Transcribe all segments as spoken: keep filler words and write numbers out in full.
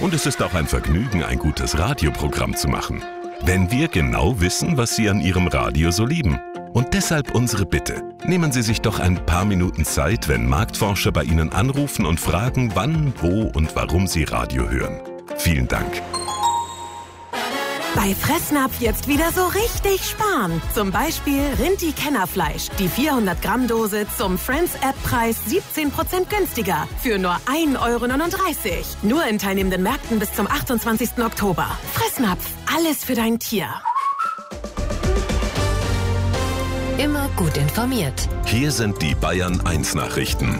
Und es ist auch ein Vergnügen, ein gutes Radioprogramm zu machen. Wenn wir genau wissen, was Sie an Ihrem Radio so lieben. Und deshalb unsere Bitte. Nehmen Sie sich doch ein paar Minuten Zeit, wenn Marktforscher bei Ihnen anrufen und fragen, wann, wo und warum Sie Radio hören. Vielen Dank. Bei Fressnapf jetzt wieder so richtig sparen. Zum Beispiel Rinti-Kennerfleisch. Die vierhundert Gramm Dose zum Friends-App-Preis siebzehn Prozent günstiger. Für nur ein Euro neununddreißig. Nur in teilnehmenden Märkten bis zum achtundzwanzigsten Oktober. Fressnapf. Alles für dein Tier. Immer gut informiert. Hier sind die Bayern eins Nachrichten.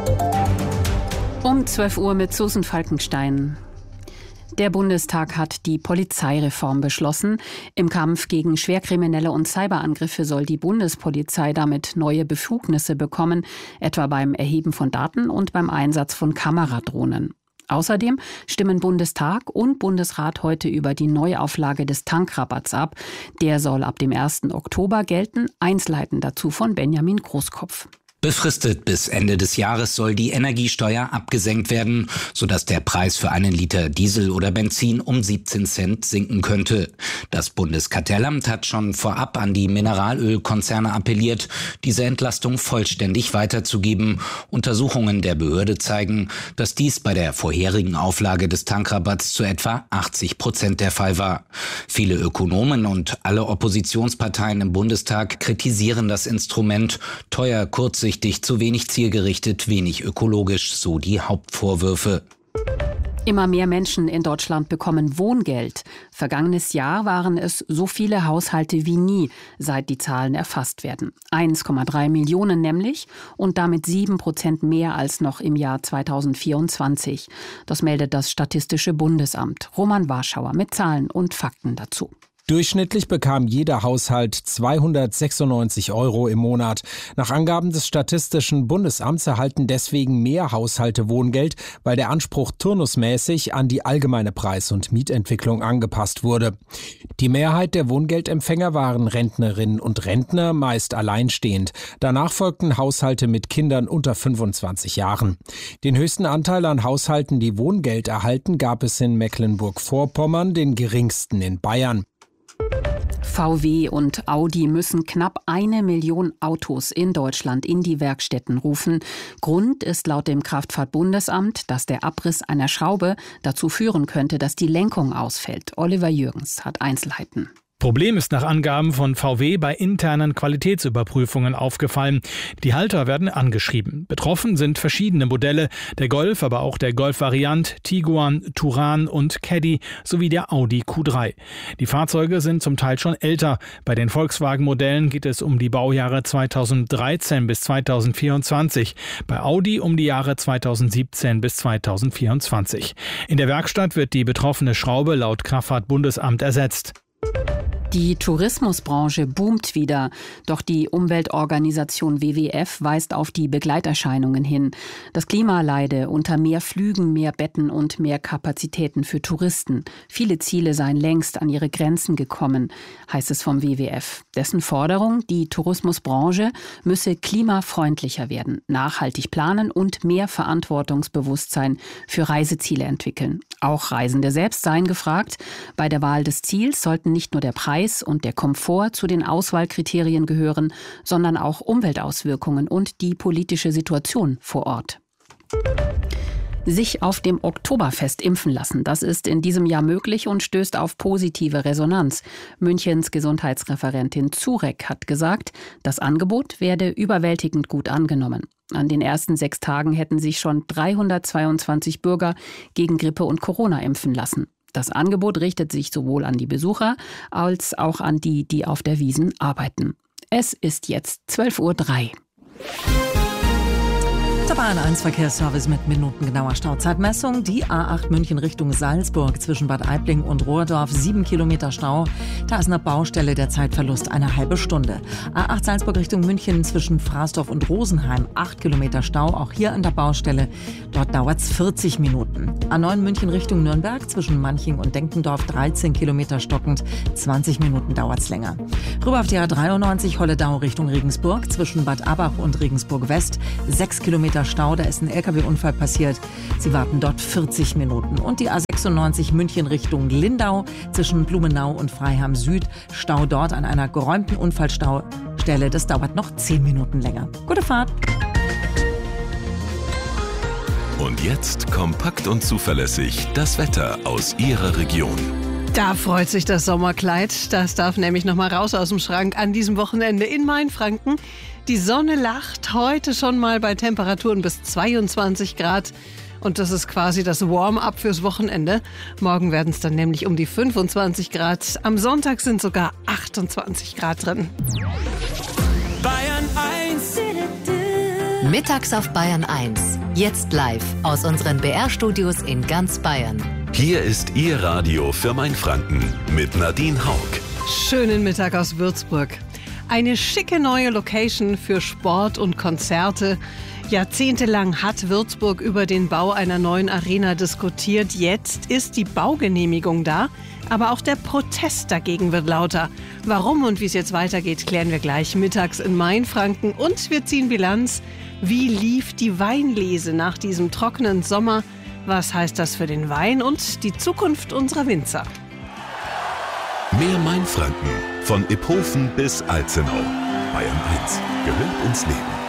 Um zwölf Uhr mit Susan Falkenstein. Der Bundestag hat die Polizeireform beschlossen. Im Kampf gegen Schwerkriminelle und Cyberangriffe soll die Bundespolizei damit neue Befugnisse bekommen, etwa beim Erheben von Daten und beim Einsatz von Kameradrohnen. Außerdem stimmen Bundestag und Bundesrat heute über die Neuauflage des Tankrabatts ab. Der soll ab dem ersten Oktober gelten. Einzelheiten dazu von Benjamin Großkopf. Befristet bis Ende des Jahres soll die Energiesteuer abgesenkt werden, sodass der Preis für einen Liter Diesel oder Benzin um siebzehn Cent sinken könnte. Das Bundeskartellamt hat schon vorab an die Mineralölkonzerne appelliert, diese Entlastung vollständig weiterzugeben. Untersuchungen der Behörde zeigen, dass dies bei der vorherigen Auflage des Tankrabatts zu etwa achtzig Prozent der Fall war. Viele Ökonomen und alle Oppositionsparteien im Bundestag kritisieren das Instrument. Teuer, kurzsichtig, zu wenig zielgerichtet, wenig ökologisch, so die Hauptvorwürfe. Immer mehr Menschen in Deutschland bekommen Wohngeld. Vergangenes Jahr waren es so viele Haushalte wie nie, seit die Zahlen erfasst werden. eins Komma drei Millionen nämlich und damit sieben Prozent mehr als noch im Jahr zweitausendvierundzwanzig. Das meldet das Statistische Bundesamt. Roman Warschauer mit Zahlen und Fakten dazu. Durchschnittlich bekam jeder Haushalt zweihundertsechsundneunzig Euro im Monat. Nach Angaben des Statistischen Bundesamts erhalten deswegen mehr Haushalte Wohngeld, weil der Anspruch turnusmäßig an die allgemeine Preis- und Mietentwicklung angepasst wurde. Die Mehrheit der Wohngeldempfänger waren Rentnerinnen und Rentner, meist alleinstehend. Danach folgten Haushalte mit Kindern unter fünfundzwanzig Jahren. Den höchsten Anteil an Haushalten, die Wohngeld erhalten, gab es in Mecklenburg-Vorpommern, den geringsten in Bayern. V W und Audi müssen knapp eine Million Autos in Deutschland in die Werkstätten rufen. Grund ist laut dem Kraftfahrtbundesamt, dass der Abriss einer Schraube dazu führen könnte, dass die Lenkung ausfällt. Oliver Jürgens hat Einzelheiten. Problem ist nach Angaben von V W bei internen Qualitätsüberprüfungen aufgefallen. Die Halter werden angeschrieben. Betroffen sind verschiedene Modelle, der Golf, aber auch der Golf Variant, Tiguan, Touran und Caddy sowie der Audi Q drei. Die Fahrzeuge sind zum Teil schon älter. Bei den Volkswagen-Modellen geht es um die Baujahre zweitausenddreizehn bis zweitausendvierundzwanzig. Bei Audi um die Jahre zweitausendsiebzehn bis zweitausendvierundzwanzig. In der Werkstatt wird die betroffene Schraube laut Kraftfahrtbundesamt ersetzt. Die Tourismusbranche boomt wieder, doch die Umweltorganisation W W F weist auf die Begleiterscheinungen hin. Das Klima leide unter mehr Flügen, mehr Betten und mehr Kapazitäten für Touristen. Viele Ziele seien längst an ihre Grenzen gekommen, heißt es vom W W F. Dessen Forderung, die Tourismusbranche müsse klimafreundlicher werden, nachhaltig planen und mehr Verantwortungsbewusstsein für Reiseziele entwickeln. Auch Reisende selbst seien gefragt. Bei der Wahl des Ziels sollten nicht nur der Preis und der Komfort zu den Auswahlkriterien gehören, sondern auch Umweltauswirkungen und die politische Situation vor Ort. Sich auf dem Oktoberfest impfen lassen, das ist in diesem Jahr möglich und stößt auf positive Resonanz. Münchens Gesundheitsreferentin Zurek hat gesagt, das Angebot werde überwältigend gut angenommen. An den ersten sechs Tagen hätten sich schon dreihundertzweiundzwanzig Bürger gegen Grippe und Corona impfen lassen. Das Angebot richtet sich sowohl an die Besucher als auch an die, die auf der Wiesn arbeiten. Es ist jetzt zwölf Uhr drei. Der Bayern eins Verkehrsservice mit minutengenauer Stauzeitmessung. Die A acht München Richtung Salzburg zwischen Bad Aibling und Rohrdorf, sieben Kilometer Stau. Da ist eine Baustelle, der Zeitverlust eine halbe Stunde. A acht Salzburg Richtung München zwischen Fraßdorf und Rosenheim, acht Kilometer Stau, auch hier an der Baustelle. Dort dauert es vierzig Minuten. A neun München Richtung Nürnberg zwischen Manching und Denkendorf, dreizehn Kilometer stockend, zwanzig Minuten dauert es länger. Rüber auf die A dreiundneunzig Holledau Richtung Regensburg zwischen Bad Abach und Regensburg West, sechs Kilometer Kilometer Stau. Da ist ein L K W-Unfall passiert. Sie warten dort vierzig Minuten. Und die A sechsundneunzig München Richtung Lindau zwischen Blumenau und Freiham Süd. Stau dort an einer geräumten Unfallstaustelle. Das dauert noch zehn Minuten länger. Gute Fahrt. Und jetzt kompakt und zuverlässig das Wetter aus Ihrer Region. Da freut sich das Sommerkleid. Das darf nämlich noch mal raus aus dem Schrank an diesem Wochenende in Mainfranken. Die Sonne lacht heute schon mal bei Temperaturen bis zweiundzwanzig Grad. Und das ist quasi das Warm-up fürs Wochenende. Morgen werden es dann nämlich um die fünfundzwanzig Grad. Am Sonntag sind sogar achtundzwanzig Grad drin. Bayern eins. Mittags auf Bayern eins. Jetzt live aus unseren B R-Studios in ganz Bayern. Hier ist Ihr Radio für Mainfranken mit Nadine Haug. Schönen Mittag aus Würzburg. Eine schicke neue Location für Sport und Konzerte. Jahrzehntelang hat Würzburg über den Bau einer neuen Arena diskutiert. Jetzt ist die Baugenehmigung da, aber auch der Protest dagegen wird lauter. Warum und wie es jetzt weitergeht, klären wir gleich mittags in Mainfranken. Und wir ziehen Bilanz. Wie lief die Weinlese nach diesem trockenen Sommer? Was heißt das für den Wein und die Zukunft unserer Winzer? Mehr Mainfranken, von Iphofen bis Alzenau. Bayern eins gehört ins Leben.